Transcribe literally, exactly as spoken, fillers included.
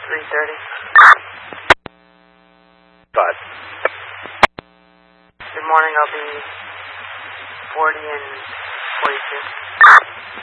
three thirty. Five. Good morning, I'll be forty and forty-two.